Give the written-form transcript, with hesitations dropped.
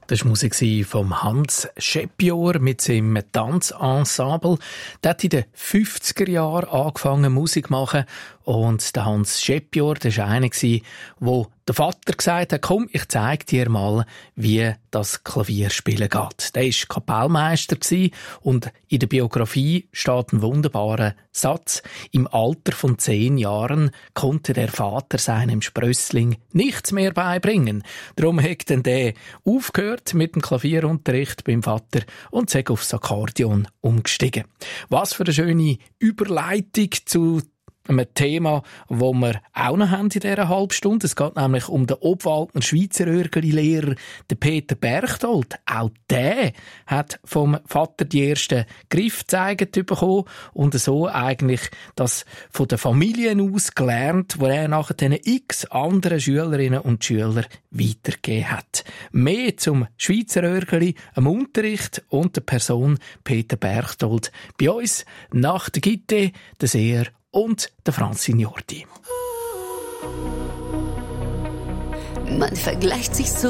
Das war Musik von Hans Scheppior mit seinem Tanzensemble. Der hat in den 50er Jahren angefangen Musik zu machen. Und der Hans Scheppior, der war einer, der der Vater gesagt hat, komm, ich zeige dir mal, wie das Klavierspielen geht. Der war Kapellmeister und in der Biografie steht ein wunderbarer Satz. Im Alter von 10 Jahren konnte der Vater seinem Sprössling nichts mehr beibringen. Darum hat dann der aufgehört mit dem Klavierunterricht beim Vater und ist aufs Akkordeon umgestiegen. Was für eine schöne Überleitung zu einem Thema, das wir auch noch haben in dieser Halbstunde. Es geht nämlich um den Obwaldner Schweizer Örgeli-Lehrer, den Peter Berchtold. Auch der hat vom Vater die ersten Griffe gezeigt bekommen und so eigentlich das von der Familie aus gelernt, wo er nachher den x anderen Schülerinnen und Schülern weitergegeben hat. Mehr zum Schweizer Örgeli, am Unterricht und der Person Peter Berchtold bei uns nach der Gitte, der Seher und der Francine Jordi. Man vergleicht sich so